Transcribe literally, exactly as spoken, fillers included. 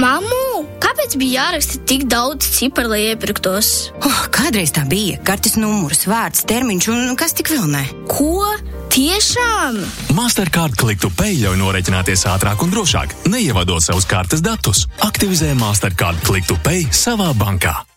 Mammu, kāpēc bija jāraksta tik daudz ciparu, lai iepirktos? Oh, kādreiz tā bija. Kartes numurs, vārds, termiņš un kas tik vēl ne. Ko? Tiešām? Mastercard Click to Pay ļauj norēķināties ātrāk un drošāk, neievadot savus kartes datus. Aktivizē Mastercard Click to Pay savā bankā.